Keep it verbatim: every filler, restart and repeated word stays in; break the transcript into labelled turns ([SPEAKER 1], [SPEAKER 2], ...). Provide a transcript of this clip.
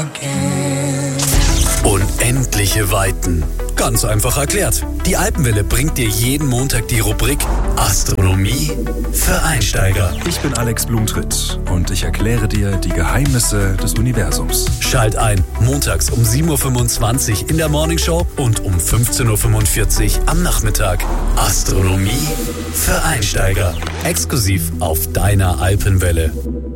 [SPEAKER 1] Unendliche Weiten. Ganz einfach erklärt. Die Alpenwelle bringt dir jeden Montag die Rubrik Astronomie für Einsteiger.
[SPEAKER 2] Ich bin Alex Blumtritt und ich erkläre dir die Geheimnisse des Universums.
[SPEAKER 1] Schalt ein, montags um sieben Uhr fünfundzwanzig in der Morningshow und um fünfzehn Uhr fünfundvierzig am Nachmittag. Astronomie für Einsteiger. Exklusiv auf deiner Alpenwelle.